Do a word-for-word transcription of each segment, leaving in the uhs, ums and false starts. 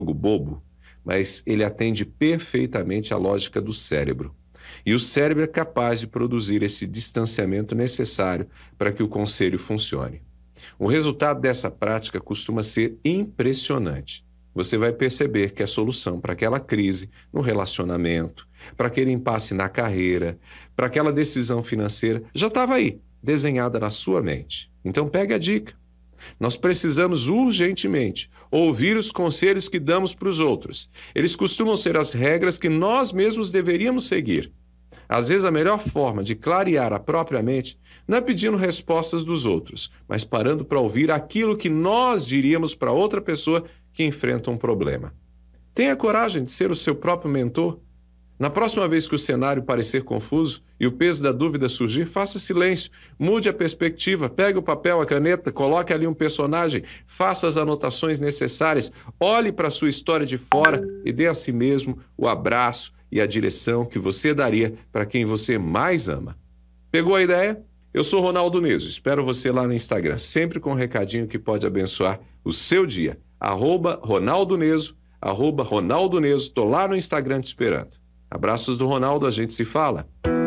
bobo, mas ele atende perfeitamente à lógica do cérebro. E o cérebro é capaz de produzir esse distanciamento necessário para que o conselho funcione. O resultado dessa prática costuma ser impressionante. Você vai perceber que a solução para aquela crise no relacionamento, para aquele impasse na carreira, para aquela decisão financeira, já estava aí, desenhada na sua mente. Então pegue a dica. Nós precisamos urgentemente ouvir os conselhos que damos para os outros. Eles costumam ser as regras que nós mesmos deveríamos seguir. Às vezes a melhor forma de clarear a própria mente não é pedindo respostas dos outros, mas parando para ouvir aquilo que nós diríamos para outra pessoa que enfrenta um problema. Tenha coragem de ser o seu próprio mentor. Na próxima vez que o cenário parecer confuso e o peso da dúvida surgir, faça silêncio, mude a perspectiva, pegue o papel, a caneta, coloque ali um personagem, faça as anotações necessárias, olhe para a sua história de fora e dê a si mesmo o abraço e a direção que você daria para quem você mais ama. Pegou a ideia? Eu sou Ronaldo Neso, espero você lá no Instagram, sempre com um recadinho que pode abençoar o seu dia. Arroba Ronaldo Neso, arroba Ronaldo Neso, tô lá no Instagram te esperando. Abraços do Ronaldo, a gente se fala.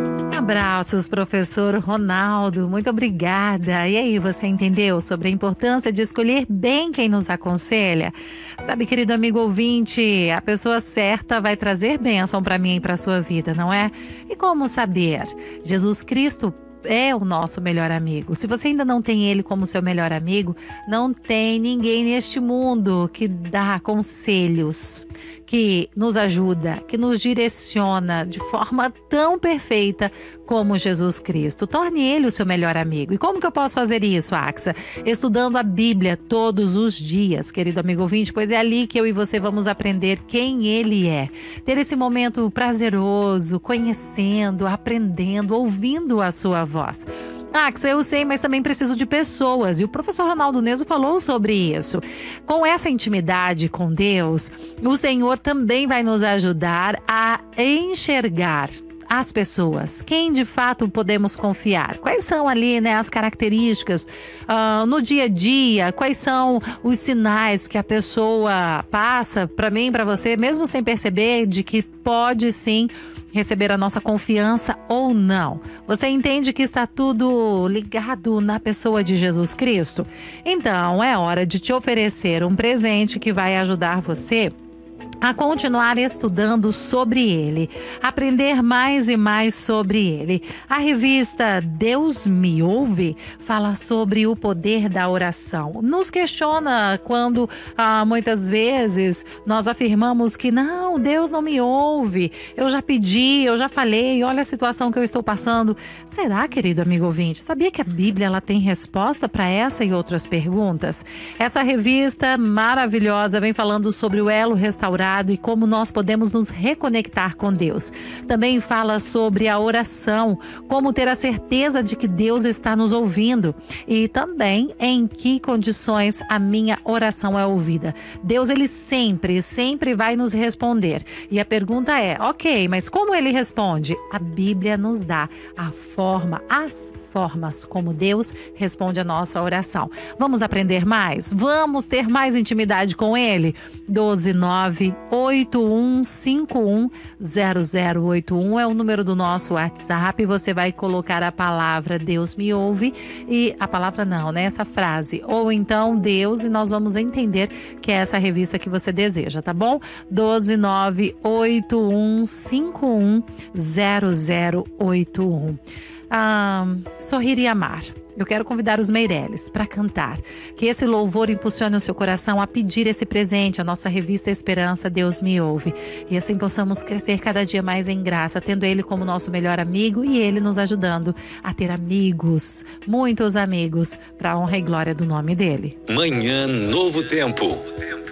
Abraços, professor Ronaldo, muito obrigada. E aí, você entendeu sobre a importância de escolher bem quem nos aconselha? Sabe, querido amigo ouvinte, a pessoa certa vai trazer bênção para mim e para sua vida, não é? E como saber? Jesus Cristo é o nosso melhor amigo. Se você ainda não tem ele como seu melhor amigo, não tem ninguém neste mundo que dá conselhos, que nos ajuda, que nos direciona de forma tão perfeita como Jesus Cristo. Torne ele o seu melhor amigo. E como que eu posso fazer isso, Axa? Estudando a Bíblia todos os dias, querido amigo ouvinte, pois é ali que eu e você vamos aprender quem ele é. Ter esse momento prazeroso, conhecendo, aprendendo, ouvindo a sua voz. Axa, eu sei, mas também preciso de pessoas. E o professor Ronaldo Neso falou sobre isso. Com essa intimidade com Deus, o Senhor também vai nos ajudar a enxergar as pessoas, quem de fato podemos confiar, quais são ali, né, as características uh, no dia a dia, quais são os sinais que a pessoa passa para mim, para você, mesmo sem perceber, de que pode sim receber a nossa confiança ou não. Você entende que está tudo ligado na pessoa de Jesus Cristo? Então é hora de te oferecer um presente que vai ajudar você a continuar estudando sobre ele, aprender mais e mais sobre ele. A revista Deus Me Ouve fala sobre o poder da oração. Nos questiona quando ah, muitas vezes nós afirmamos que não, Deus não me ouve, eu já pedi, eu já falei, olha a situação que eu estou passando. Será, querido amigo ouvinte, sabia que a Bíblia ela tem resposta para essa e outras perguntas? Essa revista maravilhosa vem falando sobre o elo restaurado e como nós podemos nos reconectar com Deus. Também fala sobre a oração, como ter a certeza de que Deus está nos ouvindo e também em que condições a minha oração é ouvida. Deus, ele sempre, sempre vai nos responder. E a pergunta é, ok, mas como ele responde? A Bíblia nos dá a forma, as formas como Deus responde a nossa oração. Vamos aprender mais? Vamos ter mais intimidade com ele? doze nove oito um cinco um zero zero oito um é o número do nosso WhatsApp. Você vai colocar a palavra Deus me ouve e a palavra não, né? Essa frase. Ou então Deus e nós vamos entender que é essa revista que você deseja, tá bom? doze nove oito um cinco um zero zero oito um. Ah, sorrir e amar. Eu quero convidar os Meireles para cantar. Que esse louvor impulsione o seu coração a pedir esse presente, a nossa revista Esperança, Deus Me Ouve. E assim possamos crescer cada dia mais em graça, tendo Ele como nosso melhor amigo e Ele nos ajudando a ter amigos, muitos amigos, para a honra e glória do nome dele. Manhã Novo Tempo.